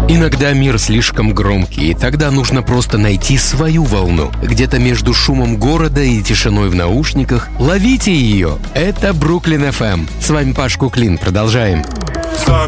Иногда мир слишком громкий, и тогда нужно просто найти свою волну. Где-то между шумом города и тишиной в наушниках. Ловите ее. Это Бруклин FM. С вами Паш Куклин. Продолжаем. Stuck